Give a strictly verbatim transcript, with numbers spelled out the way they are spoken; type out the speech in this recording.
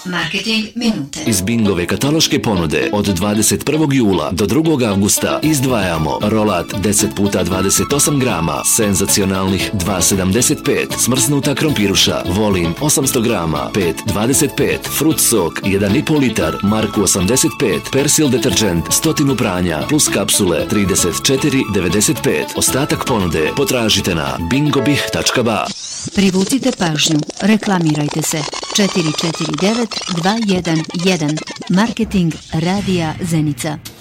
Marketing minute. Iz Bingove kataloške ponude od dvadeset prvog jula do drugog avgusta izdvajamo rolat deset puta dvadeset osam grama, senzacionalnih dva sedamdeset pet, smrznuta krompiruša, volin osamsto grama, pet dvadeset pet, frut sok jedan i po litar, marku osamdeset pet, persil deterđent, stotinu pranja, plus kapsule trideset četiri devedeset pet. Ostatak ponude potražite na bingobih tačka ba. Privucite pažnju, reklamirajte se. četiri četiri devet dva jedan jedan. Marketing Radija Zenica.